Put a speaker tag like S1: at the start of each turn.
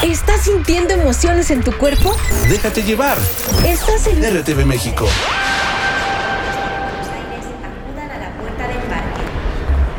S1: ¿Estás sintiendo emociones en tu cuerpo?
S2: Déjate llevar.
S1: ¿Estás en
S2: RTV México.